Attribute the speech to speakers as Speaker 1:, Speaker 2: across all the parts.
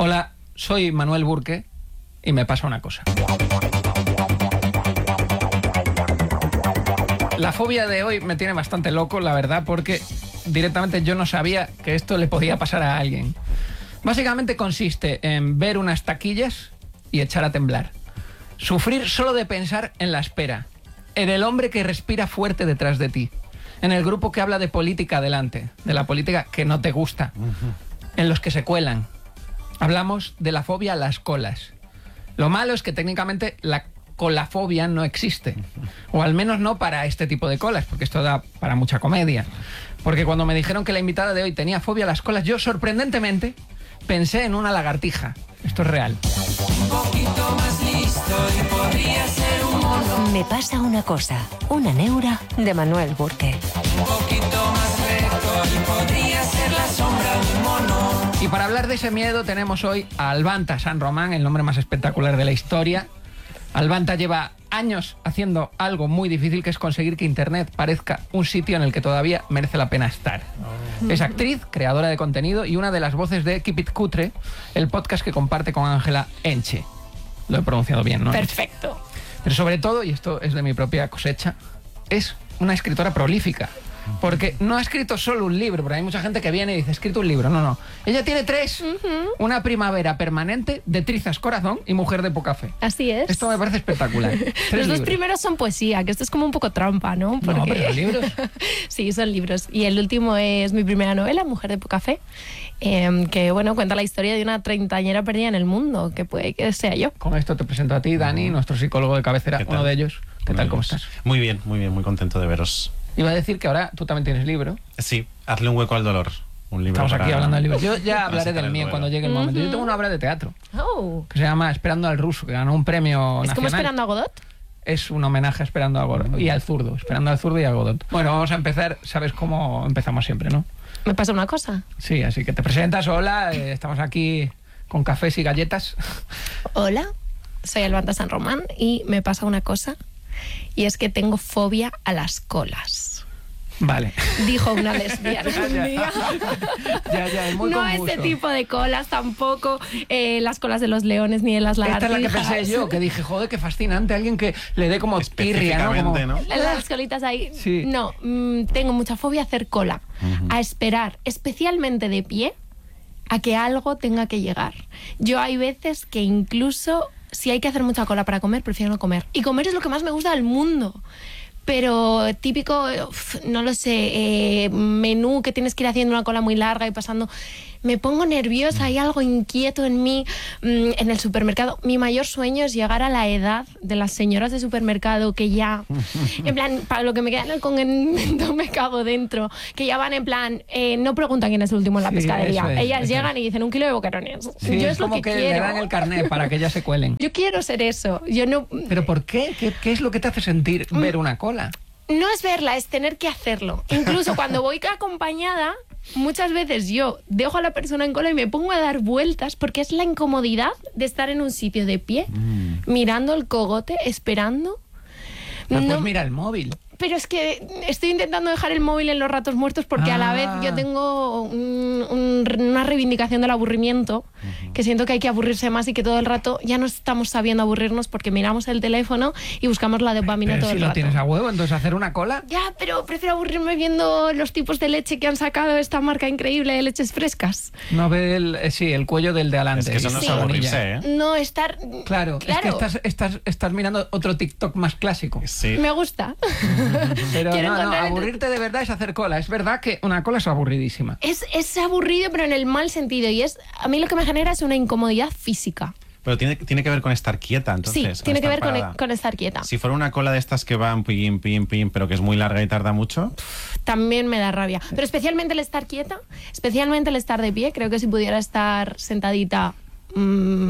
Speaker 1: Hola, soy Manuel Burke y me pasa una cosa. La fobia de hoy me tiene bastante loco, la verdad, porque directamente yo no sabía que esto le podía pasar a alguien. Básicamente consiste en ver unas taquillas y echar a temblar. Sufrir solo de pensar en la espera. En el hombre que respira fuerte detrás de ti. En el grupo que habla de política delante. De la política que no te gusta. En los que se cuelan. Hablamos de la fobia a las colas. Lo malo es que técnicamente la colafobia no existe. O al menos no para este tipo de colas, porque esto da para mucha comedia. Porque cuando me dijeron que la invitada de hoy tenía fobia a las colas, yo sorprendentemente pensé en una lagartija. Esto es real.
Speaker 2: Un poquito más listo y podría ser un mono.
Speaker 3: Me pasa una cosa, una neura de Manuel Burke.
Speaker 2: Un poquito más recto y podría ser la sombra de un mono.
Speaker 1: Y para hablar de ese miedo tenemos hoy a Albanta San Román, el nombre más espectacular de la historia. Albanta lleva años haciendo algo muy difícil, que es conseguir que Internet parezca un sitio en el que todavía merece la pena estar. Es actriz, creadora de contenido y una de las voces de Keep It Cutre, el podcast que comparte con Ángela Enche. Lo he pronunciado bien, ¿no?
Speaker 4: Perfecto.
Speaker 1: Pero sobre todo, y esto es de mi propia cosecha, es una escritora prolífica. Porque no ha escrito solo un libro, porque hay mucha gente que viene y dice, he escrito un libro. No. Ella tiene 3. Una primavera permanente, de Trizas Corazón y Mujer de Poca Fe.
Speaker 4: Así es.
Speaker 1: Esto me parece espectacular. 3
Speaker 4: Los dos
Speaker 1: libros.
Speaker 4: primeros son poesía, que esto es como un poco trampa, ¿no?
Speaker 1: No, pero los libros.
Speaker 4: Sí, son libros. Y el último es mi primera novela, Mujer de Poca Fe, que, bueno, cuenta la historia de una treintañera perdida en el mundo, que puede que sea yo.
Speaker 1: Con esto te presento a ti, Dani, nuestro psicólogo de cabecera,
Speaker 5: ¿Qué tal?
Speaker 1: uno de ellos. ¿Qué tal? ¿Cómo estás?
Speaker 5: Muy bien, muy contento de veros.
Speaker 1: Iba a decir que ahora tú también tienes libro.
Speaker 5: Sí, hazle un hueco al dolor. Un libro
Speaker 1: Estamos aquí
Speaker 5: para-
Speaker 1: hablando de libros. Yo ya
Speaker 5: para
Speaker 1: hablaré
Speaker 5: sacar
Speaker 1: del
Speaker 5: el
Speaker 1: mío
Speaker 5: duelo.
Speaker 1: cuando llegue el momento. Yo tengo una obra de teatro
Speaker 4: Oh.
Speaker 1: que se llama Esperando al Ruso, que ganó un premio
Speaker 4: ¿Es
Speaker 1: nacional.
Speaker 4: como Esperando a Godot?
Speaker 1: Es un homenaje a Esperando a Godot y al zurdo. Esperando al zurdo y a Godot. Bueno, vamos a empezar. Sabes cómo empezamos siempre, ¿no?
Speaker 4: Me pasa una cosa.
Speaker 1: Sí, así que te presentas. Hola, estamos aquí con cafés y galletas.
Speaker 4: Hola, soy Albanta San Román y me pasa una cosa. Y es que tengo fobia a las colas.
Speaker 1: Vale.
Speaker 4: Dijo una lesbiana un día.
Speaker 1: Ya, es muy
Speaker 4: No
Speaker 1: confuso.
Speaker 4: este tipo de colas, tampoco las colas de los leones ni de las
Speaker 1: Esta es
Speaker 4: lagartijas.
Speaker 1: la que pensé yo, que dije, joder, qué fascinante. Alguien que le dé como tirria, ¿no? Como...
Speaker 5: Específicamente, ¿no?
Speaker 4: Las colitas ahí.
Speaker 1: Sí.
Speaker 4: No, tengo mucha fobia a hacer cola. A esperar, especialmente de pie, a que algo tenga que llegar. Yo hay veces que incluso si hay que hacer mucha cola para comer, prefiero no comer. Y comer es lo que más me gusta del mundo. Pero típico, no lo sé, menú que tienes que ir haciendo una cola muy larga y pasando... Me pongo nerviosa, hay algo inquieto en mí. En el supermercado, mi mayor sueño es llegar a la edad de las señoras de supermercado que ya, en plan, para lo que me queda en el convento me cago dentro, que ya van en plan, no preguntan quién es el último en la
Speaker 1: Sí,
Speaker 4: pescadería.
Speaker 1: eso es,
Speaker 4: Ellas
Speaker 1: eso
Speaker 4: llegan y dicen 1 kilo de boquerones.
Speaker 1: Sí,
Speaker 4: Yo
Speaker 1: es
Speaker 4: es lo
Speaker 1: como
Speaker 4: que
Speaker 1: que
Speaker 4: quiero.
Speaker 1: le dan el carnet para que ya se cuelen.
Speaker 4: Yo quiero ser eso. Yo no...
Speaker 1: ¿Pero por qué? ¿Qué es lo que te hace sentir ver una cola?
Speaker 4: No es verla, es tener que hacerlo. Incluso cuando voy acompañada, muchas veces yo dejo a la persona en cola y me pongo a dar vueltas porque es la incomodidad de estar en un sitio de pie, mirando el cogote, esperando.
Speaker 1: Pues
Speaker 4: No,
Speaker 1: mira el móvil.
Speaker 4: pero es que estoy intentando dejar el móvil en los ratos muertos porque a la vez yo tengo una reivindicación del aburrimiento, que siento que hay que aburrirse más y que todo el rato ya no estamos sabiendo aburrirnos porque miramos el teléfono y buscamos la dopamina
Speaker 1: Pero
Speaker 4: todo
Speaker 1: si
Speaker 4: el
Speaker 1: lo
Speaker 4: rato.
Speaker 1: tienes a huevo, entonces hacer una cola.
Speaker 4: Ya, pero prefiero aburrirme viendo los tipos de leche que han sacado esta marca increíble de leches frescas.
Speaker 1: No ve el cuello del de adelante.
Speaker 5: Es que eso no es
Speaker 4: Sí.
Speaker 5: aburrirse, ¿eh?
Speaker 4: No estar...
Speaker 1: Claro, es que estás mirando otro TikTok más clásico.
Speaker 5: Sí.
Speaker 4: Me gusta.
Speaker 1: Pero
Speaker 4: Quiero
Speaker 1: no,
Speaker 4: encontrar-
Speaker 1: aburrirte de verdad es hacer cola. Es verdad que una cola es aburridísima.
Speaker 4: Es aburrido, pero en el mal sentido. Y a mí lo que me genera es una incomodidad física.
Speaker 5: Pero tiene que ver con estar quieta, entonces.
Speaker 4: Sí, tiene que
Speaker 5: estar
Speaker 4: ver
Speaker 5: parada.
Speaker 4: con estar quieta.
Speaker 5: Si fuera una cola de estas que van pim, pero que es muy larga y tarda mucho,
Speaker 4: También me da rabia. Pero especialmente el estar quieta, especialmente el estar de pie. Creo que si pudiera estar sentadita...
Speaker 1: Pero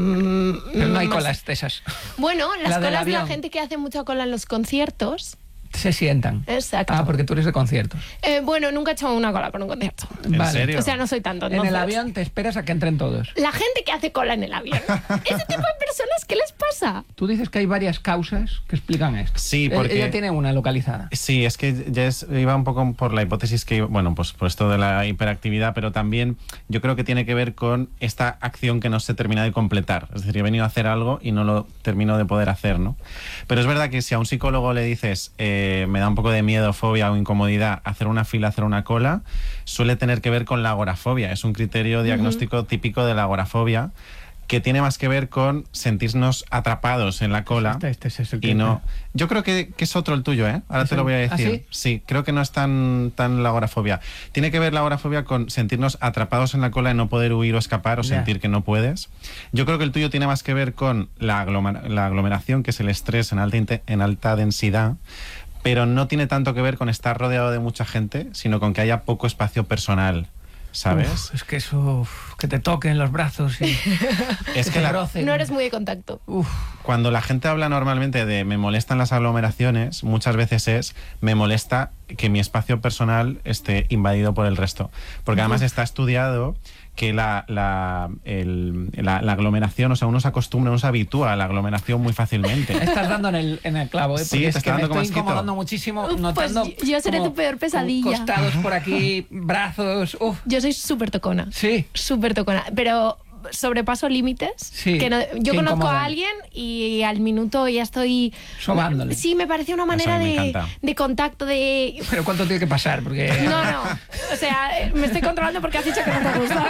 Speaker 1: no hay
Speaker 4: más-
Speaker 1: colas de esas.
Speaker 4: Bueno, las
Speaker 1: La del
Speaker 4: colas de la
Speaker 1: avión.
Speaker 4: gente que hace mucha cola en los conciertos
Speaker 1: Se sientan.
Speaker 4: Exacto.
Speaker 1: Ah, porque tú eres de conciertos.
Speaker 4: Bueno, nunca he hecho una cola para un concierto.
Speaker 5: ¿En serio?
Speaker 4: O sea, no soy tanto.
Speaker 1: En el
Speaker 4: entonces.
Speaker 1: avión te esperas a que entren todos.
Speaker 4: La gente que hace cola en el avión. Ese tipo de personas, ¿qué les pasa?
Speaker 1: Tú dices que hay varias causas que explican esto.
Speaker 5: Sí, porque...
Speaker 1: Ella tiene una localizada.
Speaker 5: Sí, es que ya iba un poco por la hipótesis que, bueno, pues por esto de la hiperactividad, pero también yo creo que tiene que ver con esta acción que no se termina de completar. Es decir, he venido a hacer algo y no lo termino de poder hacer, ¿no? Pero es verdad que si a un psicólogo le dices, me da un poco de miedo, fobia o incomodidad hacer una fila, hacer una cola, suele tener que ver con la agorafobia. Es un criterio diagnóstico típico de la agorafobia, que tiene más que ver con sentirnos atrapados en la cola.
Speaker 1: Este es el
Speaker 5: y no. Yo creo que es otro el tuyo, ¿eh? Ahora te lo voy a decir.
Speaker 1: ¿Ah,
Speaker 5: sí, creo que no es tan la agorafobia. Tiene que ver la agorafobia con sentirnos atrapados en la cola y no poder huir o escapar o
Speaker 1: Ya.
Speaker 5: sentir que no puedes. Yo creo que el tuyo tiene más que ver con la aglomeración, que es el estrés en alta densidad, pero no tiene tanto que ver con estar rodeado de mucha gente, sino con que haya poco espacio personal, ¿sabes?
Speaker 1: Uf, es que eso, que te toquen los brazos y
Speaker 5: Es que
Speaker 1: te
Speaker 5: la,
Speaker 1: rocen.
Speaker 4: No eres muy de contacto.
Speaker 1: Uf,
Speaker 5: cuando la gente habla normalmente de me molestan las aglomeraciones, muchas veces es me molesta que mi espacio personal esté invadido por el resto. Porque además está estudiado que la aglomeración, o sea, uno se acostumbra, uno se habitúa a la aglomeración muy fácilmente.
Speaker 1: estás dando en el clavo, ¿eh?
Speaker 5: Sí,
Speaker 1: Porque
Speaker 5: te
Speaker 1: es
Speaker 5: está
Speaker 1: que me
Speaker 5: dando como
Speaker 1: estoy
Speaker 5: asquito.
Speaker 1: incomodando muchísimo,
Speaker 4: Pues
Speaker 1: notando
Speaker 4: yo seré
Speaker 1: como
Speaker 4: tu peor pesadilla.
Speaker 1: costados por aquí, brazos, uf.
Speaker 4: Yo soy súper tocona.
Speaker 1: Sí.
Speaker 4: Súper tocona. Pero sobrepaso límites.
Speaker 1: Sí,
Speaker 4: Que yo
Speaker 1: que
Speaker 4: conozco
Speaker 1: incomodan.
Speaker 4: a alguien y al minuto ya estoy...
Speaker 1: Sobándole.
Speaker 4: Sí, me parecía una manera
Speaker 5: a mí me
Speaker 4: de,
Speaker 5: encanta.
Speaker 4: de contacto, de...
Speaker 1: Pero ¿cuánto tiene que pasar? Porque
Speaker 4: No. O sea, me estoy controlando porque has dicho que no te gusta,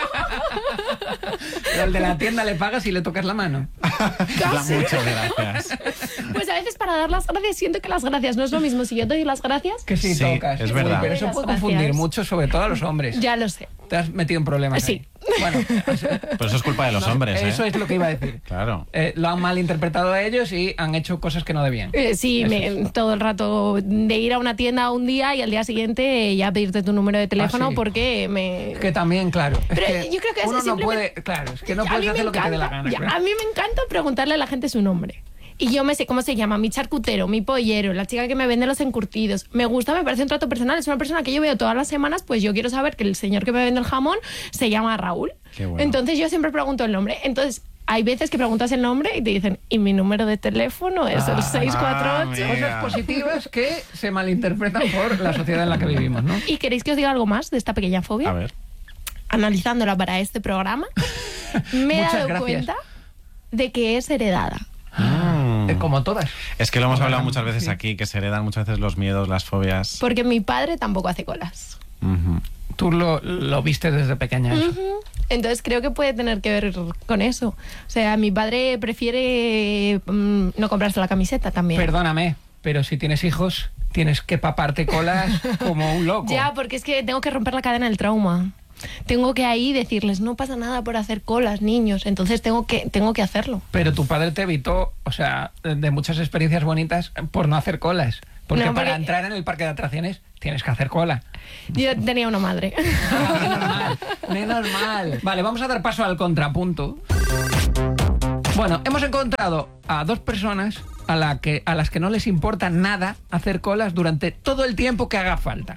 Speaker 1: Pero al de la tienda le pagas y le tocas la mano.
Speaker 5: Muchas gracias.
Speaker 4: Pues a veces para dar las gracias siento que las gracias no es lo mismo si yo te doy las gracias.
Speaker 1: Que sí,
Speaker 5: Sí,
Speaker 1: tocas.
Speaker 5: es verdad.
Speaker 1: Pero eso
Speaker 4: Las
Speaker 1: puede
Speaker 4: gracias.
Speaker 1: confundir mucho, sobre todo a los hombres.
Speaker 4: Ya lo sé.
Speaker 1: Te has metido en problemas.
Speaker 4: Sí.
Speaker 1: ahí. Bueno,
Speaker 5: Pero eso es culpa de los hombres, ¿eh?
Speaker 1: eso es lo que iba a decir.
Speaker 5: Claro.
Speaker 1: Lo han malinterpretado a ellos y han hecho cosas que no debían.
Speaker 4: Sí, todo el rato de ir a una tienda un día y al día siguiente ya pedirte tu número de teléfono
Speaker 1: sí.
Speaker 4: porque me...
Speaker 1: Es que también, claro. es
Speaker 4: Pero
Speaker 1: que
Speaker 4: yo creo que
Speaker 1: uno no
Speaker 4: simplemente-
Speaker 1: puede. Claro, es que no
Speaker 4: A
Speaker 1: puedes
Speaker 4: mí me
Speaker 1: hacer lo que te dé la
Speaker 4: encanta,
Speaker 1: gana.
Speaker 4: ya,
Speaker 1: claro.
Speaker 4: a mí me encanta preguntarle a la gente su nombre. Y yo me sé cómo se llama, mi charcutero, mi pollero, la chica que me vende los encurtidos. Me gusta, me parece un trato personal. Es una persona que yo veo todas las semanas, pues yo quiero saber que el señor que me vende el jamón se llama Raúl.
Speaker 5: Qué bueno.
Speaker 4: Entonces yo siempre pregunto el nombre. Entonces hay veces que preguntas el nombre y te dicen, y mi número de teléfono es el 648.
Speaker 5: mira.
Speaker 1: Cosas positivas que se malinterpretan por la sociedad en la que vivimos, ¿no?
Speaker 4: ¿Y queréis que os diga algo más de esta pequeña fobia?
Speaker 5: A ver.
Speaker 4: Analizándola para este programa, me he
Speaker 1: Muchas
Speaker 4: dado
Speaker 1: gracias.
Speaker 4: cuenta de que es heredada.
Speaker 1: Como todas.
Speaker 5: Es que lo hemos hablado muchas veces
Speaker 1: Sí.
Speaker 5: aquí, que se heredan muchas veces los miedos, las fobias.
Speaker 4: Porque mi padre tampoco hace colas.
Speaker 5: Ujú.
Speaker 1: Tú lo viste desde pequeña eso.
Speaker 4: Entonces creo que puede tener que ver con eso. O sea, mi padre prefiere no comprarse la camiseta también.
Speaker 1: Perdóname, pero si tienes hijos, tienes que paparte colas como un loco.
Speaker 4: Ya, porque es que tengo que romper la cadena del trauma. Tengo que ahí decirles, no pasa nada por hacer colas, niños. Entonces tengo que hacerlo.
Speaker 1: Pero tu padre te evitó, o sea, de muchas experiencias bonitas por no hacer colas. Porque
Speaker 4: No,
Speaker 1: para
Speaker 4: porque-
Speaker 1: entrar en el parque de atracciones tienes que hacer cola.
Speaker 4: Yo tenía una madre.
Speaker 1: Menos mal, menos mal. Vale, vamos a dar paso al contrapunto. Bueno, hemos encontrado a dos personas a las que no les importa nada hacer colas durante todo el tiempo que haga falta.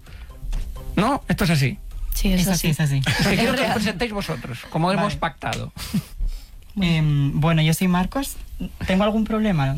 Speaker 1: ¿No? Esto es así.
Speaker 4: Sí,
Speaker 6: Es así, es así.
Speaker 1: Es que quiero que os presentéis vosotros, como hemos pactado.
Speaker 6: Bueno, yo soy Marcos. ¿Tengo algún problema?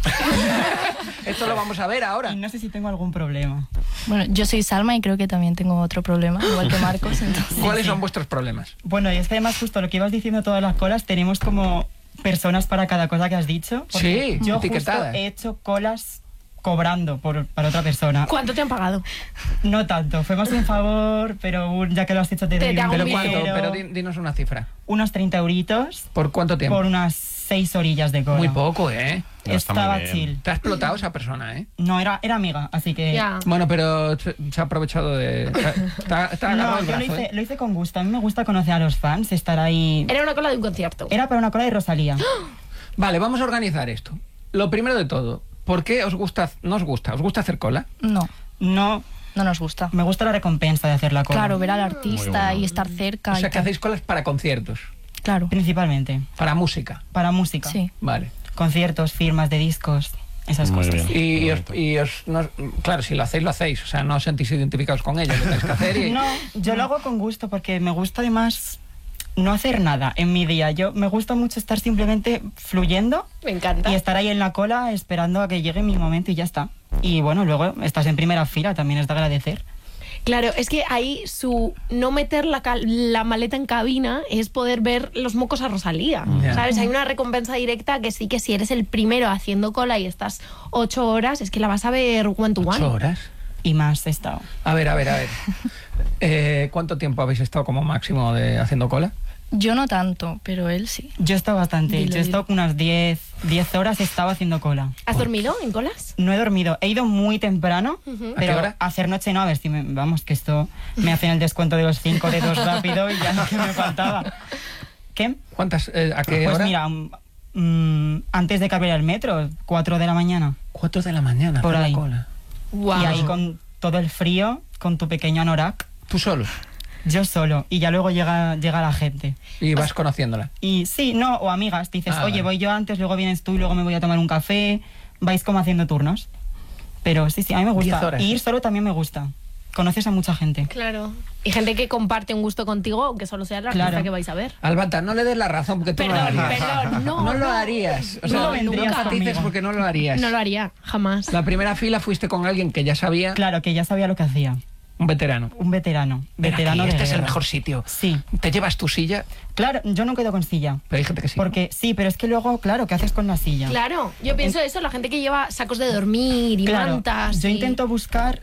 Speaker 1: Esto lo vamos a ver ahora.
Speaker 6: Y no sé si tengo algún problema.
Speaker 7: Bueno, yo soy Salma y creo que también tengo otro problema, igual que Marcos. Entonces.
Speaker 1: ¿Cuáles son vuestros problemas?
Speaker 6: Bueno, y es que además justo lo que ibas diciendo todas las colas, tenemos como personas para cada cosa que has dicho. Porque
Speaker 1: Sí,
Speaker 6: yo justo
Speaker 1: etiquetadas.
Speaker 6: he hecho colas cobrando para otra persona.
Speaker 4: ¿Cuánto te han pagado?
Speaker 6: No tanto, fue más un favor, pero ya que lo has hecho te
Speaker 4: Te
Speaker 6: doy
Speaker 4: hago
Speaker 6: un
Speaker 1: ¿Pero
Speaker 4: un
Speaker 1: cuánto?
Speaker 6: dinero.
Speaker 1: Pero dinos una cifra.
Speaker 6: Unos 30 euritos
Speaker 1: ¿Por cuánto tiempo?
Speaker 6: por unas 6 orillas de cola.
Speaker 1: Muy poco, ¿eh?
Speaker 5: No, está muy
Speaker 6: Estaba
Speaker 5: bien.
Speaker 6: chill.
Speaker 1: Te ha explotado esa persona, ¿eh?
Speaker 6: No, era amiga, así que...
Speaker 4: Ya.
Speaker 1: Bueno, pero se ha aprovechado de... Está agarrado
Speaker 6: No,
Speaker 1: el
Speaker 6: yo
Speaker 1: brazo, ¿eh?
Speaker 6: lo hice con gusto. A mí me gusta conocer a los fans, estar ahí...
Speaker 4: Era una cola de un concierto.
Speaker 6: Era para una cola de Rosalía.
Speaker 1: Vale, vamos a organizar esto. Lo primero de todo, ¿por qué os gusta hacer cola?
Speaker 7: No,
Speaker 6: No,
Speaker 7: no nos gusta.
Speaker 6: me gusta la recompensa de hacer la cola.
Speaker 7: Claro, ver al artista y estar cerca.
Speaker 1: O sea,
Speaker 7: y
Speaker 1: que
Speaker 7: tal.
Speaker 1: hacéis colas para conciertos,
Speaker 7: Claro,
Speaker 6: Principalmente,
Speaker 1: para música.
Speaker 6: para música.
Speaker 7: sí.
Speaker 1: Vale.
Speaker 6: Conciertos, firmas de discos. esas
Speaker 5: Muy
Speaker 6: cosas.
Speaker 5: bien.
Speaker 1: Claro, si lo hacéis, o sea, no os sentís identificados con ello, lo tenéis que hacer y...
Speaker 6: No, yo lo hago con gusto porque me gusta además no hacer nada en mi día. Me gusta mucho estar simplemente fluyendo
Speaker 4: Me encanta.
Speaker 6: y estar ahí en la cola esperando a que llegue mi momento y ya está. Y bueno, luego estás en primera fila, también es de agradecer.
Speaker 4: Claro, es que ahí su no meter la maleta en cabina es poder ver los mocos a Rosalía.
Speaker 1: Ya.
Speaker 4: ¿Sabes? Hay una recompensa directa que sí que si eres el primero haciendo cola y estás 8 horas, es que la vas a ver one to one.
Speaker 1: 8 horas.
Speaker 6: Y más he estado.
Speaker 1: A ver. ¿Cuánto tiempo habéis estado como máximo haciendo cola?
Speaker 7: Yo no tanto, pero él sí.
Speaker 6: Yo he estado bastante.
Speaker 7: Dilo,
Speaker 6: Yo he estado
Speaker 7: dilo.
Speaker 6: unas 10 horas, he estado haciendo cola.
Speaker 4: ¿Has dormido en colas?
Speaker 6: No he dormido. He ido muy temprano,
Speaker 4: Ujú.
Speaker 1: ¿A qué
Speaker 6: pero
Speaker 1: hora?
Speaker 6: hacer noche no, a ver si vamos, que esto me hacen el descuento de los 5 dedos rápido y ya lo que me faltaba. ¿Qué?
Speaker 1: ¿Cuántas? ¿A qué
Speaker 6: Pues
Speaker 1: hora?
Speaker 6: mira, antes de que abriera el metro, 4 de la mañana.
Speaker 1: 4 de la mañana.
Speaker 6: Por
Speaker 1: hacer la
Speaker 6: ahí.
Speaker 1: cola.
Speaker 4: Wow.
Speaker 6: Y ahí con todo el frío, con tu pequeño anorak,
Speaker 1: ¿Tú solo?
Speaker 6: yo solo. Y ya luego llega la gente.
Speaker 1: Y vas conociéndola.
Speaker 6: Y sí, no, o amigas, dices,
Speaker 1: Ah,
Speaker 6: oye,
Speaker 1: vale.
Speaker 6: voy yo antes, luego vienes tú y luego me voy a tomar un café. Vais como haciendo turnos. Pero sí, a mí me
Speaker 1: 10
Speaker 6: gusta.
Speaker 1: horas.
Speaker 6: Y ir solo también me gusta. Conoces a mucha gente.
Speaker 4: Claro. Y gente que comparte un gusto contigo, aunque solo sea la
Speaker 6: Claro.
Speaker 4: artista que vais a ver.
Speaker 1: Albata, no le des la razón porque tú no lo harías.
Speaker 4: Perdón, no
Speaker 1: lo harías. O sea,
Speaker 6: No
Speaker 1: no
Speaker 6: vendrías
Speaker 1: empatices
Speaker 6: conmigo.
Speaker 1: porque no lo harías.
Speaker 4: No lo haría, jamás.
Speaker 1: La primera fila fuiste con alguien que ya sabía,
Speaker 6: Claro, que ya sabía lo que hacía.
Speaker 1: un veterano.
Speaker 6: Un veterano.
Speaker 1: Ven
Speaker 6: Veterano
Speaker 1: aquí,
Speaker 6: de
Speaker 1: este es el
Speaker 6: guerra.
Speaker 1: mejor sitio.
Speaker 6: Sí.
Speaker 1: Te llevas tu silla,
Speaker 6: Claro, yo no quedo con silla.
Speaker 1: pero hay gente que sí.
Speaker 6: Porque sí, pero es que luego, claro, ¿qué haces con la silla?
Speaker 4: Claro, yo pienso eso, la gente que lleva sacos de dormir y
Speaker 6: Claro,
Speaker 4: mantas.
Speaker 6: yo
Speaker 4: y-
Speaker 6: intento buscar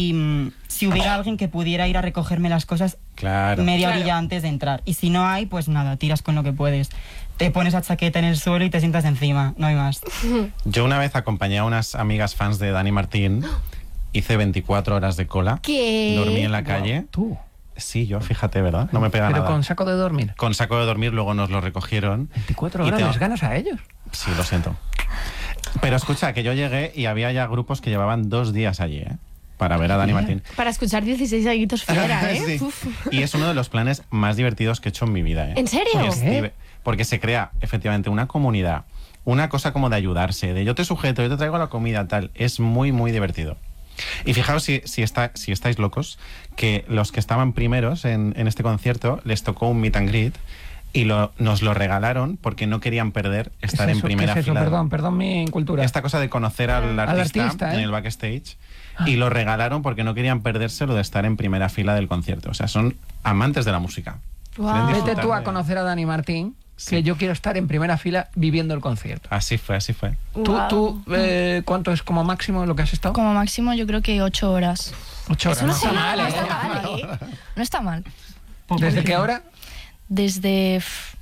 Speaker 6: si hubiera alguien que pudiera ir a recogerme las cosas
Speaker 5: Claro.
Speaker 6: media
Speaker 4: Claro.
Speaker 6: horilla antes de entrar. Y si no hay, pues nada, tiras con lo que puedes. Te pones la chaqueta en el suelo y te sientas encima, no hay más.
Speaker 5: Yo una vez acompañé a unas amigas fans de Dani Martín, hice 24 horas de cola,
Speaker 4: ¿Qué?
Speaker 5: dormí en la calle.
Speaker 1: Tú.
Speaker 5: Sí, yo, fíjate, ¿verdad? No me pega
Speaker 1: Pero
Speaker 5: nada.
Speaker 1: con saco de dormir.
Speaker 5: Con saco de dormir, luego nos lo recogieron.
Speaker 1: 24
Speaker 5: Y
Speaker 1: horas
Speaker 5: te-
Speaker 1: les ganas a ellos.
Speaker 5: Sí, lo siento. Pero escucha, que yo llegué y había ya grupos que llevaban 2 días allí, ¿eh? Para ver a Dani Martín.
Speaker 4: Para escuchar 16 añitos fiera, ¿eh?
Speaker 5: Sí.
Speaker 4: Uf.
Speaker 5: Y es uno de los planes más divertidos que he hecho en mi vida, ¿eh?
Speaker 4: ¿En serio?
Speaker 5: Es porque se crea efectivamente una comunidad, una cosa como de ayudarse, de yo te sujeto, yo te traigo la comida, tal. Es muy, muy divertido. Y fijaos si estáis locos, que los que estaban primeros en este concierto les tocó un meet and greet y nos lo regalaron porque no querían perder estar
Speaker 1: ¿Qué es
Speaker 5: en
Speaker 1: eso?
Speaker 5: primera
Speaker 1: ¿Qué es eso?
Speaker 5: fila.
Speaker 1: Perdón mi incultura.
Speaker 5: Esta cosa de conocer al artista, en
Speaker 1: ¿eh?
Speaker 5: el backstage y lo regalaron porque no querían perderse lo de estar en primera fila del concierto. O sea, son amantes de la música.
Speaker 4: Guau.
Speaker 5: Quieren
Speaker 1: Vete
Speaker 5: disfrutar
Speaker 1: tú a
Speaker 5: de-
Speaker 1: conocer a Dani Martín,
Speaker 5: Sí.
Speaker 1: que yo quiero estar en primera fila viviendo el concierto.
Speaker 5: Así fue, así fue.
Speaker 4: Guau.
Speaker 1: ¿Tú cuánto es como máximo lo que has estado?
Speaker 7: Como máximo yo creo que 8 horas.
Speaker 1: 8 horas.
Speaker 4: Eso no
Speaker 1: ¿no?
Speaker 4: está mal,
Speaker 1: ¿eh?
Speaker 4: no está mal, ¿eh?
Speaker 7: No está mal.
Speaker 1: ¿Desde qué hora?
Speaker 7: Desde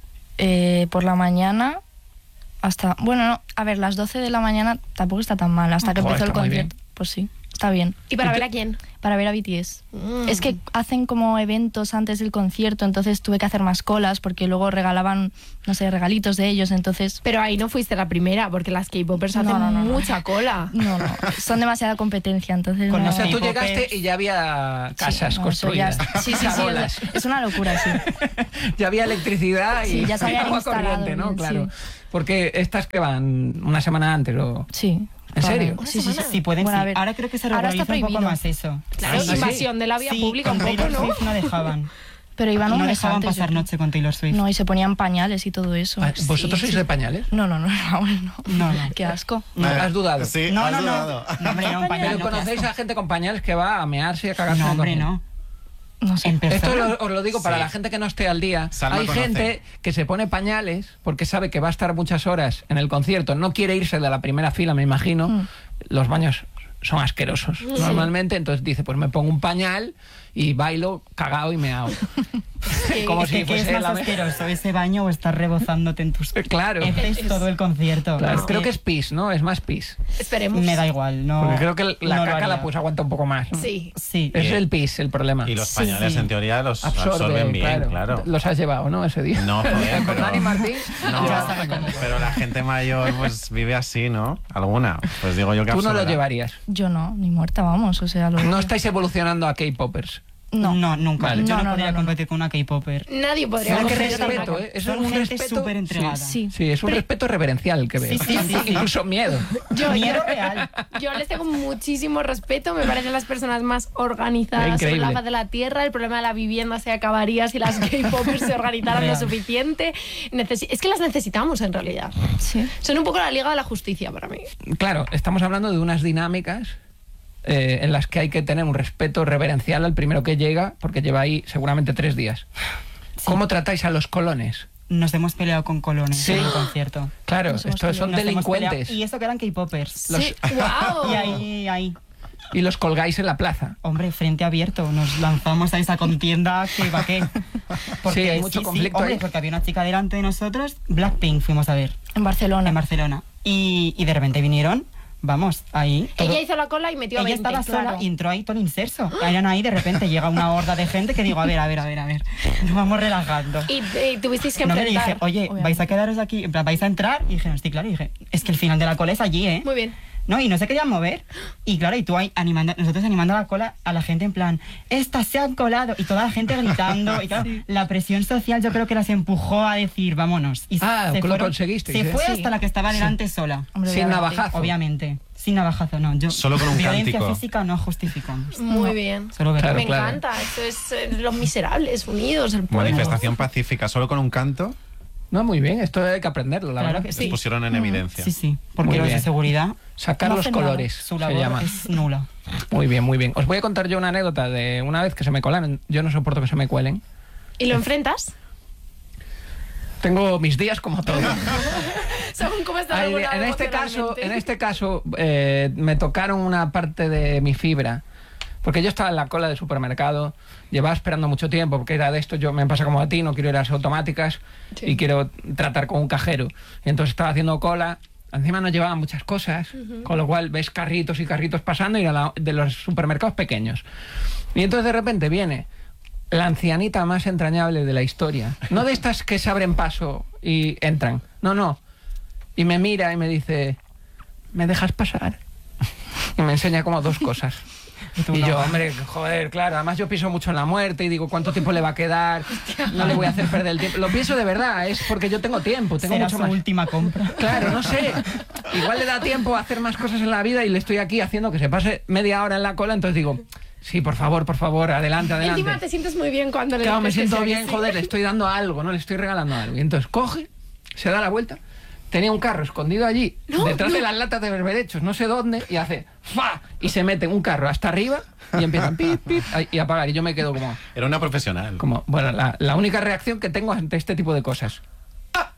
Speaker 7: por la mañana hasta... Bueno, no, a ver, las 12 de la mañana tampoco está tan mal. Hasta que
Speaker 1: Joder,
Speaker 7: empezó el
Speaker 1: está muy
Speaker 7: concierto. Pues sí, está bien.
Speaker 4: ¿Y para ver a quién?
Speaker 7: Para ver a BTS.
Speaker 4: Mm.
Speaker 7: Es que hacen como eventos antes del concierto, entonces tuve que hacer más colas porque luego regalaban, no sé, regalitos de ellos, entonces...
Speaker 4: Pero ahí no fuiste la primera, porque las K-popers hacen
Speaker 7: No.
Speaker 4: mucha cola.
Speaker 7: No, son demasiada competencia, entonces...
Speaker 6: Con
Speaker 7: no-
Speaker 1: O sea, tú
Speaker 6: K-popers.
Speaker 1: llegaste y ya había casas
Speaker 7: Sí, no, eso ya-
Speaker 1: construidas.
Speaker 7: Sí,
Speaker 1: Casolas.
Speaker 7: es una locura, sí.
Speaker 1: Ya había electricidad y
Speaker 7: Sí, ya se habían
Speaker 1: agua
Speaker 7: instalado
Speaker 1: corriente, ¿no?
Speaker 7: bien,
Speaker 1: Claro.
Speaker 7: sí.
Speaker 1: Porque estas que van una semana antes o...
Speaker 7: Sí.
Speaker 1: ¿En serio?
Speaker 7: Claro. Sí, sí, sí.
Speaker 6: Si pueden,
Speaker 7: Bueno, a
Speaker 6: sí.
Speaker 7: ver,
Speaker 6: Ahora creo que se
Speaker 7: ahora está
Speaker 6: regulariza un poco
Speaker 7: prohibido.
Speaker 6: más eso.
Speaker 4: Claro,
Speaker 1: sí?
Speaker 4: invasión de la vía
Speaker 6: Sí,
Speaker 4: pública
Speaker 6: con
Speaker 4: un poco,
Speaker 6: Taylor
Speaker 4: ¿no?
Speaker 6: Swift no dejaban.
Speaker 7: Pero iban un
Speaker 6: No
Speaker 7: mes
Speaker 6: dejaban
Speaker 7: antes,
Speaker 6: pasar
Speaker 7: yo creo.
Speaker 6: noche con Taylor Swift.
Speaker 7: No, y se ponían pañales y todo eso.
Speaker 1: Ah, ¿Vosotros sois de pañales?
Speaker 7: No, Raúl, no.
Speaker 6: No, no.
Speaker 7: Qué asco.
Speaker 1: No, has dudado.
Speaker 5: Sí,
Speaker 6: No,
Speaker 5: has
Speaker 6: no,
Speaker 5: dudado.
Speaker 6: no. No, hombre, no, un pañal
Speaker 1: Pero
Speaker 6: no, qué
Speaker 1: conocéis
Speaker 6: asco.
Speaker 1: a gente con pañales que va a mearse y a cagarse.
Speaker 6: No,
Speaker 1: en el
Speaker 6: hombre,
Speaker 1: concierto?
Speaker 6: no.
Speaker 7: No sé.
Speaker 6: En
Speaker 1: Esto
Speaker 6: persona.
Speaker 1: os lo digo para
Speaker 5: Sí.
Speaker 1: la gente que no esté al día.
Speaker 5: Salma
Speaker 1: Hay
Speaker 5: conoce.
Speaker 1: gente que se pone pañales porque sabe que va a estar muchas horas en el concierto. No quiere irse de la primera fila, me imagino. Los baños son asquerosos normalmente. Entonces dice, pues me pongo un pañal y bailo cagao y meao. Como
Speaker 6: Es
Speaker 1: si
Speaker 6: que ¿qué es
Speaker 1: fuese
Speaker 6: más
Speaker 1: la...
Speaker 6: asqueroso, ese baño o estar rebozándote en tus
Speaker 1: Claro.
Speaker 6: heces todo el concierto?
Speaker 1: Claro,
Speaker 6: Es
Speaker 1: creo que es pis, ¿no? Es más pis.
Speaker 4: Esperemos.
Speaker 6: Me da igual, no.
Speaker 1: Porque creo que la
Speaker 6: no lo
Speaker 1: caca la
Speaker 6: haría.
Speaker 1: pues aguanta un poco más. ¿no?
Speaker 4: Sí.
Speaker 6: Sí.
Speaker 1: Es el pis el problema.
Speaker 5: Y los
Speaker 6: Sí,
Speaker 5: pañales,
Speaker 6: sí.
Speaker 5: en teoría, los absorben bien, claro.
Speaker 1: Los has llevado, ¿no? Ese día.
Speaker 5: No, joder,
Speaker 1: Con
Speaker 5: pero-
Speaker 1: Dani Martín.
Speaker 5: No,
Speaker 6: Ya sabe cómo.
Speaker 5: pero la gente mayor pues vive así, ¿no? Alguna. Pues digo yo que
Speaker 1: Tú no lo
Speaker 5: absorberá.
Speaker 1: llevarías.
Speaker 7: Yo no, ni muerta, vamos. O sea, lo...
Speaker 1: No estáis evolucionando a K-popers.
Speaker 6: No, nunca.
Speaker 1: Vale.
Speaker 6: Yo no,
Speaker 7: No,
Speaker 6: podría
Speaker 7: no.
Speaker 6: competir con una K-popper.
Speaker 4: Nadie podría
Speaker 1: Qué
Speaker 4: competir con
Speaker 1: respeto,
Speaker 4: una-
Speaker 1: ¿eh? Eso
Speaker 6: Son
Speaker 1: es un
Speaker 6: gente
Speaker 1: respeto
Speaker 6: súper entregada.
Speaker 7: Sí.
Speaker 1: Sí, es un respeto reverencial que veo.
Speaker 6: Sí.
Speaker 1: Incluso miedo.
Speaker 6: Miedo real.
Speaker 4: Yo les tengo muchísimo respeto, me parecen las personas más organizadas sobre
Speaker 1: Increíble.
Speaker 4: la faz de la tierra. El problema de la vivienda se acabaría si las K-popers se organizaran lo
Speaker 6: Real.
Speaker 4: suficiente. Es que las necesitamos en realidad.
Speaker 7: Sí.
Speaker 4: Son un poco la Liga de la Justicia para mí.
Speaker 1: Claro, estamos hablando de unas dinámicas en las que hay que tener un respeto reverencial al primero que llega, porque lleva ahí seguramente 3 días. ¿Cómo tratáis a los colones?
Speaker 6: Nos hemos peleado con colones
Speaker 1: Sí.
Speaker 6: en el concierto.
Speaker 1: Claro,
Speaker 7: Nos hemos
Speaker 1: estos son
Speaker 6: Nos hemos
Speaker 1: delincuentes
Speaker 6: peleado. Y eso que eran K-popers.
Speaker 4: Sí, wow.
Speaker 6: Y ahí,
Speaker 1: y los colgáis en la plaza.
Speaker 6: hombre, frente abierto, nos lanzamos a esa contienda que va qué.
Speaker 1: Sí, hay mucho conflicto
Speaker 6: hombre,
Speaker 1: ahí.
Speaker 6: porque había una chica delante de nosotros, Blackpink fuimos a ver,
Speaker 7: En Barcelona.
Speaker 6: en Barcelona. Y de repente vinieron, vamos, ahí. todo-
Speaker 4: Ella hizo la cola y metió a
Speaker 6: Ella
Speaker 4: 20.
Speaker 6: estaba sola
Speaker 4: claro.
Speaker 6: y entró ahí todo el inserso. Eran ahí, de repente llega una horda de gente que digo, a ver. Nos vamos relajando.
Speaker 4: Y tuvisteis que
Speaker 6: No, le
Speaker 4: enfrentar.
Speaker 6: dije, oye,
Speaker 7: obviamente.
Speaker 6: ¿vais a quedaros aquí? En plan, ¿vais a entrar? Y dijeron, sí, claro. Y dije, es que el final de la cola es allí, ¿eh?
Speaker 4: Muy bien.
Speaker 6: No, y no se querían mover. Y claro, y tú ahí nosotros animando la cola a la gente en plan, estas se han colado. Y toda la gente gritando. Y claro, la presión social yo creo que las empujó a decir, vámonos. Y
Speaker 1: Ah,
Speaker 6: se
Speaker 1: lo
Speaker 6: fueron-
Speaker 1: conseguisteis,
Speaker 6: Se
Speaker 1: ¿eh?
Speaker 6: fue
Speaker 7: Sí.
Speaker 6: hasta la que estaba delante sola.
Speaker 7: Hombre,
Speaker 1: Sin
Speaker 7: obviamente.
Speaker 1: navajazo.
Speaker 6: Obviamente. Sin navajazo, no. Yo,
Speaker 5: Solo con un
Speaker 6: violencia
Speaker 5: cántico.
Speaker 6: física no justificamos.
Speaker 4: Muy bien.
Speaker 6: Solo ver-
Speaker 1: Claro,
Speaker 4: Me
Speaker 1: claro.
Speaker 4: encanta. Esto es los miserables unidos, el pueblo.
Speaker 5: Manifestación pacífica, solo con un canto,
Speaker 1: No, muy bien, esto hay que aprenderlo, la
Speaker 6: Claro
Speaker 1: verdad.
Speaker 6: que
Speaker 5: se
Speaker 6: sí.
Speaker 5: pusieron en evidencia.
Speaker 6: Sí, porque
Speaker 1: Muy
Speaker 6: los de
Speaker 1: bien.
Speaker 6: seguridad
Speaker 1: Sacar
Speaker 6: no
Speaker 1: los
Speaker 6: hacen nada.
Speaker 1: colores,
Speaker 6: Su
Speaker 1: se
Speaker 6: labor
Speaker 1: llama.
Speaker 6: es nula.
Speaker 1: Muy bien, muy bien. Os voy a contar yo una anécdota de una vez que se me colaron. Yo no soporto que se me cuelen.
Speaker 4: ¿Y lo enfrentas?
Speaker 1: Tengo mis días como todo.
Speaker 4: Según cómo estás
Speaker 1: Ay,
Speaker 4: regulado
Speaker 1: en este caso me tocaron una parte de mi fibra. Porque yo estaba en la cola del supermercado, llevaba esperando mucho tiempo, porque era de esto, yo me pasa como a ti, no quiero ir a las automáticas
Speaker 4: Sí.
Speaker 1: y quiero tratar con un cajero. Y entonces estaba haciendo cola, encima no llevaba muchas cosas, con lo cual ves carritos y carritos pasando y era de los supermercados pequeños. Y entonces de repente viene la ancianita más entrañable de la historia. No de estas que se abren paso y entran, no. Y me mira y me dice, ¿me dejas pasar? Y me enseña como 2 cosas. Y yo, hombre, joder, claro, además yo pienso mucho en la muerte y digo, ¿cuánto tiempo le va a quedar? No le voy a hacer perder el tiempo. Lo pienso de verdad, es porque yo tengo tiempo, tengo
Speaker 6: Será
Speaker 1: mucho
Speaker 6: su
Speaker 1: más.
Speaker 6: última compra.
Speaker 1: Claro, no sé. Igual le da tiempo a hacer más cosas en la vida y le estoy aquí haciendo que se pase media hora en la cola, entonces digo, sí, por favor, adelante,
Speaker 4: Encima te
Speaker 1: adelante.
Speaker 4: sientes muy bien cuando le
Speaker 1: Claro, me
Speaker 4: dices
Speaker 1: siento
Speaker 4: que sí,
Speaker 1: bien,
Speaker 4: sí.
Speaker 1: joder, le estoy dando algo, ¿no? Le estoy regalando algo. Y entonces coge, se da la vuelta, tenía un carro escondido allí, detrás de las latas de berberechos, no sé dónde, y hace ¡fa! Y se mete un carro hasta arriba y empiezan pip, pip, y a apagar. Y yo me quedo
Speaker 5: Era una profesional.
Speaker 1: bueno, la única reacción que tengo ante este tipo de cosas. ¡Ah!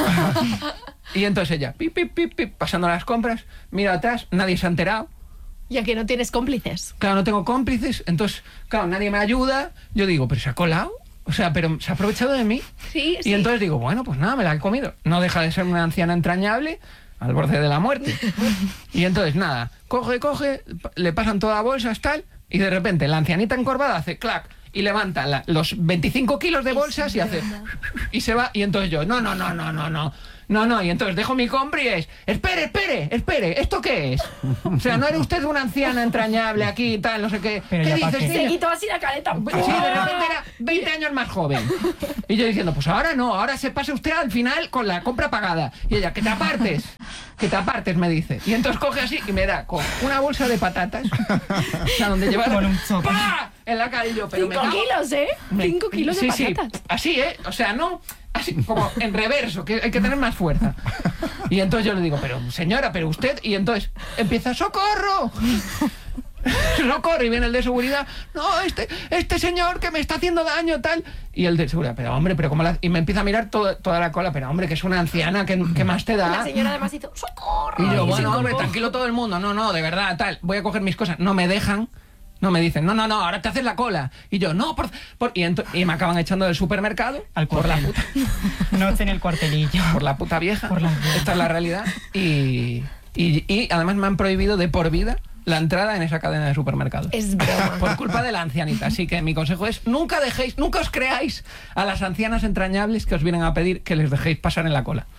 Speaker 1: Y entonces ella, pip, pip, pip, pip, pasando las compras, mira atrás, nadie se ha enterado.
Speaker 4: Ya que no tienes cómplices.
Speaker 1: Claro, no tengo cómplices, entonces, claro, nadie me ayuda. Yo digo, ¿pero se ha colado? O sea, ¿pero se ha aprovechado de mí?
Speaker 4: Sí,
Speaker 1: Y entonces digo, bueno, pues nada, me la he comido. No deja de ser una anciana entrañable al borde de la muerte. Y entonces, nada, coge, le pasan toda la bolsa, tal, y de repente la ancianita encorvada hace clac y levanta los 25 kilos de bolsas y hace... Y se va, y entonces yo, no, y entonces dejo mi compra y es, espere, ¿esto qué es? O sea, ¿no era usted una anciana entrañable aquí y tal, no sé qué?
Speaker 6: Pero
Speaker 1: ¿Qué
Speaker 6: ya pa'
Speaker 1: dices,
Speaker 6: qué.
Speaker 4: Se
Speaker 1: niña?
Speaker 4: quitó así la careta.
Speaker 1: Sí, de repente era 20 años más joven. Y yo diciendo, pues ahora no, ahora se pase usted al final con la compra pagada. Y ella, que te apartes, me dice. Y entonces coge así y me da con una bolsa de patatas, o sea, donde llevar
Speaker 6: Con un choque.
Speaker 1: ¡pah! En la cara y yo, pero
Speaker 4: 5
Speaker 1: me cago-
Speaker 4: kilos, ¿eh? 5 kilos de
Speaker 1: Sí,
Speaker 4: patatas.
Speaker 1: así, o sea, no así como en reverso, que hay que tener más fuerza. Y entonces yo le digo, pero señora, pero usted, y entonces empieza, ¡socorro! ¡Socorro! Y viene el de seguridad, no, este señor que me está haciendo daño, tal. Y el de seguridad, pero hombre, pero cómo la... Y me empieza a mirar toda la cola, pero hombre, que es una anciana, ¿qué más te da?
Speaker 4: La señora además hizo ¡socorro!
Speaker 1: Y yo,
Speaker 4: se
Speaker 1: bueno,
Speaker 4: incorporó.
Speaker 1: hombre, tranquilo todo el mundo. No, de verdad, tal. Voy a coger mis cosas. No me dejan. No me dicen, no, ahora te haces la cola. Y yo, no, y me acaban echando del supermercado
Speaker 6: Al
Speaker 1: por la
Speaker 6: cuartel.
Speaker 1: puta,
Speaker 6: Noche en el cuartelillo.
Speaker 1: por la puta vieja.
Speaker 6: Por la vieja.
Speaker 1: Esta es la realidad. Y además me han prohibido de por vida la entrada en esa cadena de supermercados.
Speaker 4: Es broma.
Speaker 1: Por culpa de la ancianita. Así que mi consejo es, nunca os creáis a las ancianas entrañables que os vienen a pedir que les dejéis pasar en la cola.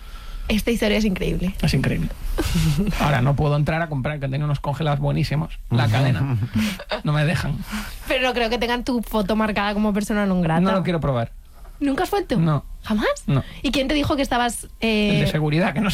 Speaker 4: Esta historia es increíble.
Speaker 1: Es increíble. Ahora no puedo entrar a comprar, que tenía unos congelados buenísimos. La cadena. No me dejan.
Speaker 4: Pero no creo que tengan tu foto marcada como persona non grata.
Speaker 1: No lo quiero probar.
Speaker 4: ¿Nunca has vuelto?
Speaker 1: No.
Speaker 4: ¿Jamás?
Speaker 1: No.
Speaker 4: ¿Y quién te dijo que estabas...?
Speaker 1: El de seguridad, que no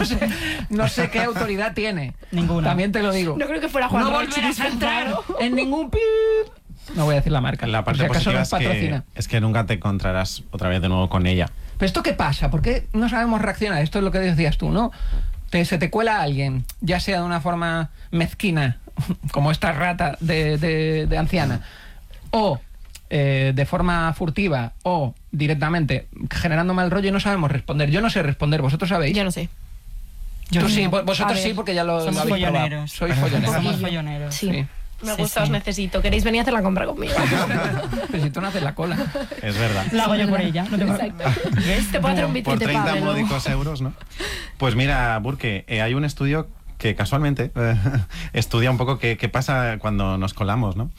Speaker 1: sé qué autoridad tiene.
Speaker 6: Ninguna.
Speaker 1: También te lo digo.
Speaker 4: No creo que fuera Juan
Speaker 1: No
Speaker 4: Roche,
Speaker 1: volverás a entrar
Speaker 4: disfrazado.
Speaker 1: en ningún pip. No voy a decir la marca.
Speaker 5: La
Speaker 1: por
Speaker 5: parte
Speaker 1: si acaso
Speaker 5: positiva
Speaker 1: nos patrocina.
Speaker 5: es que nunca te encontrarás otra vez de nuevo con ella.
Speaker 1: ¿Pero esto qué pasa? ¿Por qué no sabemos reaccionar? Esto es lo que decías tú, ¿no? Se te cuela alguien, ya sea de una forma mezquina, como esta rata de anciana, o de forma furtiva, o directamente generando mal rollo y no sabemos responder. Yo no sé responder, ¿vosotros sabéis?
Speaker 4: Yo no sé.
Speaker 1: Tú sí,
Speaker 6: no.
Speaker 1: vosotros
Speaker 7: A ver,
Speaker 1: sí, porque ya lo
Speaker 6: Somos
Speaker 1: habéis probado.
Speaker 6: folloneros.
Speaker 1: Sois folloneros.
Speaker 6: Somos folloneros.
Speaker 7: Sí.
Speaker 4: Me
Speaker 6: Sí,
Speaker 4: gusta,
Speaker 6: sí.
Speaker 4: os necesito. ¿Queréis venir a hacer la compra conmigo?
Speaker 1: Pero si tú no haces la cola.
Speaker 5: Es verdad.
Speaker 6: La hago yo por ella. No tengo...
Speaker 4: Exacto. Te puedo hacer un
Speaker 5: Por
Speaker 4: bitrate
Speaker 5: 30
Speaker 4: Pablo.
Speaker 5: módicos euros, ¿no? Pues mira, Burke, hay un estudio que casualmente estudia un poco qué pasa cuando nos colamos, ¿no?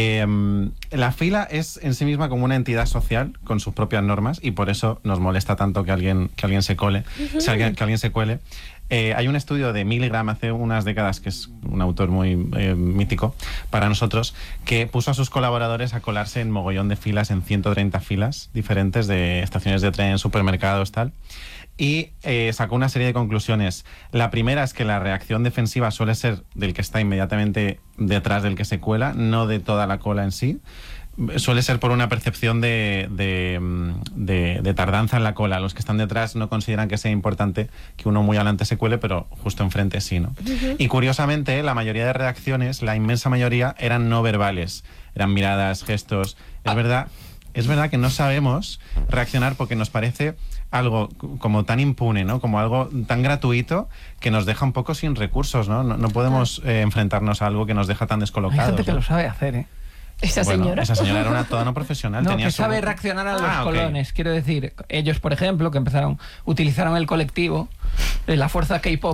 Speaker 5: La fila es en sí misma como una entidad social con sus propias normas y por eso nos molesta tanto que alguien se cole, que alguien se cuele. Hay un estudio de Milgram hace unas décadas, que es un autor muy mítico para nosotros, que puso a sus colaboradores a colarse en mogollón de filas, en 130 filas diferentes de estaciones de tren, supermercados, tal. Y sacó una serie de conclusiones. La primera es que la reacción defensiva suele ser del que está inmediatamente detrás del que se cuela, no de toda la cola en sí. Suele ser por una percepción de tardanza en la cola. Los que están detrás no consideran que sea importante que uno muy adelante se cuele, pero justo enfrente sí, ¿no? Y curiosamente, la mayoría de reacciones, la inmensa mayoría, eran no verbales. Eran miradas, gestos. Es verdad que no sabemos reaccionar porque nos parece algo como tan impune, ¿no? Como algo tan gratuito que nos deja un poco sin recursos, ¿no? No podemos enfrentarnos a algo que nos deja tan
Speaker 1: Hay
Speaker 5: descolocados.
Speaker 1: gente que
Speaker 5: ¿no?
Speaker 1: lo sabe hacer, ¿eh?
Speaker 4: Esa señora.
Speaker 5: Esa señora era toda no profesional.
Speaker 1: No,
Speaker 5: tenía
Speaker 1: que
Speaker 5: su-
Speaker 1: sabe reaccionar a los
Speaker 5: Ah, ok.
Speaker 1: colones. Quiero decir, ellos, por ejemplo, que utilizaron el colectivo, la fuerza K-pop,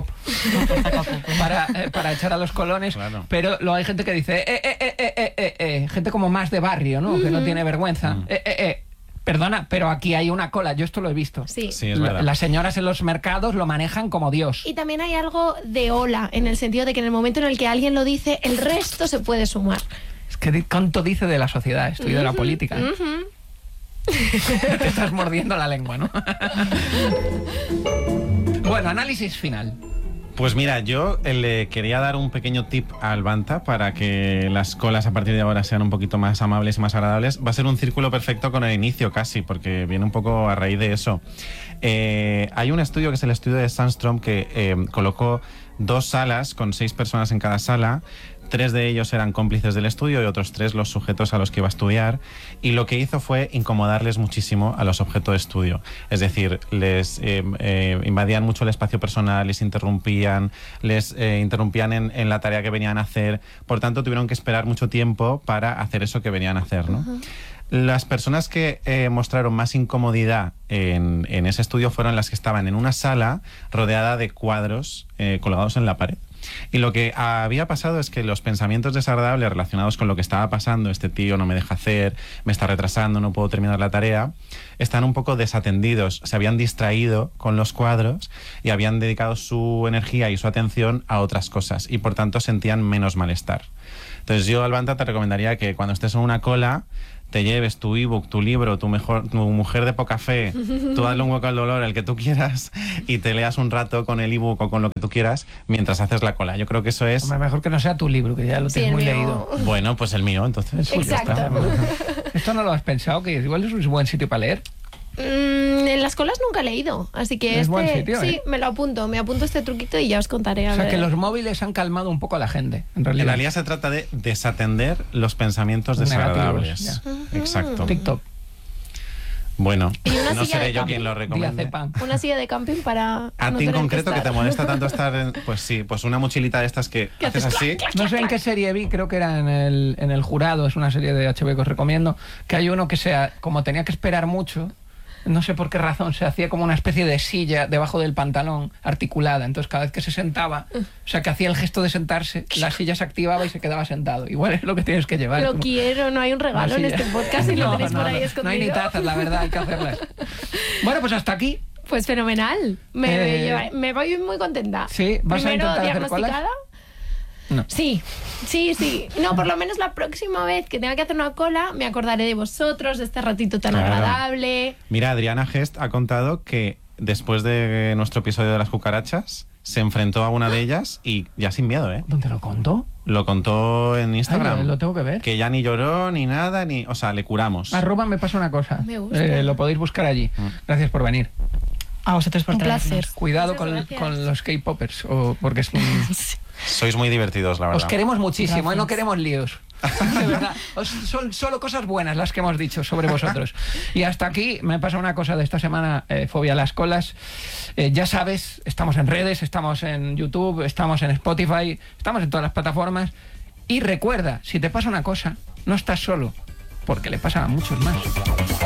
Speaker 1: para echar a los colones.
Speaker 5: Claro.
Speaker 1: Pero luego hay gente que dice, gente como más de barrio, ¿no? Que no tiene vergüenza. Perdona, pero aquí hay una cola. Yo esto lo he visto.
Speaker 4: Sí.
Speaker 5: Sí, es verdad.
Speaker 1: Las señoras en los mercados lo manejan como Dios.
Speaker 4: Y también hay algo de ola, en el sentido de que en el momento en el que alguien lo dice, el resto se puede sumar.
Speaker 1: Es que cuánto dice de la sociedad esto y de la política. Te estás mordiendo la lengua, ¿no? Bueno, análisis final.
Speaker 5: Pues mira, yo le quería dar un pequeño tip a Albanta para que las colas a partir de ahora sean un poquito más amables y más agradables. Va a ser un círculo perfecto con el inicio casi, porque viene un poco a raíz de eso. Hay un estudio que es el estudio de Sandstrom que colocó 2 salas con 6 personas en cada sala. 3 de ellos eran cómplices del estudio y otros 3 los sujetos a los que iba a estudiar, y lo que hizo fue incomodarles muchísimo a los objetos de estudio. Es decir, les invadían mucho el espacio personal, les interrumpían en la tarea que venían a hacer. Por tanto, tuvieron que esperar mucho tiempo para hacer eso que venían a hacer, ¿no? Las personas que mostraron más incomodidad en ese estudio fueron las que estaban en una sala rodeada de cuadros colgados en la pared. Y lo que había pasado es que los pensamientos desagradables relacionados con lo que estaba pasando, este tío no me deja hacer, me está retrasando, no puedo terminar la tarea, están un poco desatendidos, se habían distraído con los cuadros y habían dedicado su energía y su atención a otras cosas y por tanto sentían menos malestar. Entonces yo, Albanta, te recomendaría que cuando estés en una cola te lleves tu ebook, tu libro, tu mujer de poca fe, tú hazle un hueco al dolor, el que tú quieras, y te leas un rato con el ebook o con lo que tú quieras mientras haces la cola. Yo creo que eso es...
Speaker 1: Hombre, mejor que no sea tu libro, que ya lo
Speaker 4: Sí,
Speaker 1: tienes
Speaker 4: el
Speaker 1: muy
Speaker 4: mío.
Speaker 1: leído.
Speaker 5: Bueno, pues el mío, entonces.
Speaker 1: Pues ya está.
Speaker 4: Exacto.
Speaker 1: ¿Esto no lo has pensado? Que igual es un buen sitio para leer.
Speaker 4: En las colas nunca he leído, así que
Speaker 1: Es buen sitio,
Speaker 4: sí,
Speaker 1: ¿eh?
Speaker 4: me apunto este truquito y ya os contaré. A
Speaker 1: O sea,
Speaker 4: ver.
Speaker 1: que los móviles han calmado un poco a la gente, en
Speaker 5: En
Speaker 1: realidad.
Speaker 5: realidad se trata de desatender los pensamientos
Speaker 1: Negativos,
Speaker 5: desagradables. Exacto.
Speaker 1: TikTok,
Speaker 5: Bueno,
Speaker 4: Y una
Speaker 5: no
Speaker 4: silla
Speaker 5: seré
Speaker 4: de
Speaker 5: yo
Speaker 4: camping.
Speaker 5: quien lo recomiende.
Speaker 1: diazepam.
Speaker 4: Una silla de camping para...
Speaker 5: A
Speaker 4: no
Speaker 5: ti en
Speaker 4: tener
Speaker 5: concreto que te
Speaker 4: estar.
Speaker 5: molesta tanto estar en... Pues sí, pues una mochilita de estas que
Speaker 4: ¿Qué
Speaker 5: haces
Speaker 4: haces?
Speaker 5: así.
Speaker 1: No sé en qué serie vi, creo que era en el Jurado, es una serie de HBO que os recomiendo, que hay uno que como tenía que esperar mucho, no sé por qué razón, se hacía como una especie de silla debajo del pantalón articulada, entonces cada vez que se sentaba, o sea, que hacía el gesto de sentarse, la silla se activaba y se quedaba sentado. Igual es lo que tienes que llevar.
Speaker 4: Lo
Speaker 1: como-
Speaker 4: quiero, no hay un regalo en
Speaker 1: Una silla.
Speaker 4: este podcast y lo tenéis por ahí
Speaker 1: No
Speaker 4: escondido.
Speaker 1: hay ni tazas, la verdad, hay que hacerlas. Bueno, pues hasta aquí
Speaker 4: Pues fenomenal. Me voy muy contenta.
Speaker 1: Sí, ¿vas a
Speaker 4: Primero
Speaker 1: intentar hacer
Speaker 4: diagnosticada.
Speaker 1: colas? No.
Speaker 4: Sí. No, por lo menos la próxima vez que tenga que hacer una cola me acordaré de vosotros, de este ratito tan
Speaker 5: Claro.
Speaker 4: agradable.
Speaker 5: Mira, Adriana Gest ha contado que después de nuestro episodio de las cucarachas, se enfrentó a una de ellas y ya sin miedo, ¿eh?
Speaker 1: ¿Dónde lo contó?
Speaker 5: Lo contó en Instagram.
Speaker 1: Ay, lo tengo que ver.
Speaker 5: Que ya ni lloró, ni nada, o sea, le curamos.
Speaker 1: Arroba me pasa una cosa.
Speaker 4: Me gusta.
Speaker 1: Lo podéis buscar allí. Gracias por venir.
Speaker 6: A vosotros por
Speaker 7: Un
Speaker 6: traernos.
Speaker 7: placer.
Speaker 1: Cuidado
Speaker 4: Muchas gracias.
Speaker 1: con los K-popers, porque es un...
Speaker 5: Sois muy divertidos, la verdad.
Speaker 1: Os queremos muchísimo,
Speaker 6: Gracias.
Speaker 1: no queremos líos. De verdad, son solo cosas buenas las que hemos dicho sobre vosotros. Y hasta aquí me pasa una cosa de esta semana, fobia a las colas. Ya sabes, estamos en redes, estamos en YouTube, estamos en Spotify, estamos en todas las plataformas. Y recuerda, si te pasa una cosa, no estás solo, porque le pasa a muchos más.